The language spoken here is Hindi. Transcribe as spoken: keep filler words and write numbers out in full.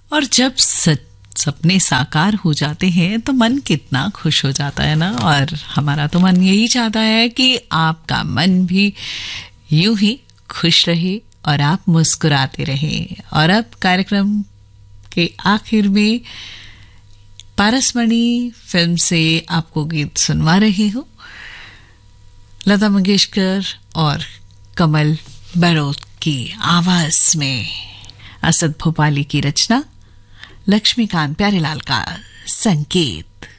और जब सच सपने साकार हो जाते हैं तो मन कितना खुश हो जाता है ना। और हमारा तो मन यही चाहता है कि आपका मन भी यूं ही खुश रहे और आप मुस्कुराते रहे। और अब कार्यक्रम के आखिर में पारसमणि फिल्म से आपको गीत सुनवा रही हूँ, लता मंगेशकर और कमल बरोत की आवाज में। असद भोपाली की रचना, लक्ष्मीकांत प्यारेलाल का संगीत।